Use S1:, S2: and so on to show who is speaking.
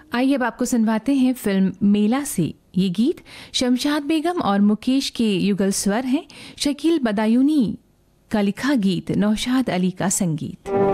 S1: आइए अब आपको सुनवाते हैं फिल्म मेला से ये गीत। शमशाद बेगम और मुकेश के युगल स्वर हैं। शकील बदायूनी का लिखा गीत, नौशाद अली का संगीत।